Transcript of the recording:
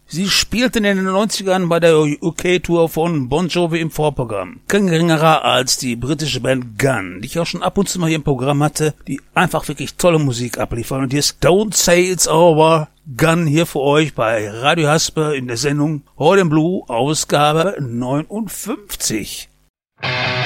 Sie spielten in den 90ern bei der UK-Tour von Bon Jovi im Vorprogramm. Kein geringerer als die britische Band Gun, die ich auch schon ab und zu mal hier im Programm hatte, die einfach wirklich tolle Musik abliefern. Und hier ist Don't Say It's Over, Gun hier für euch bei Radio Haspe in der Sendung Royal & Blue, Ausgabe 59.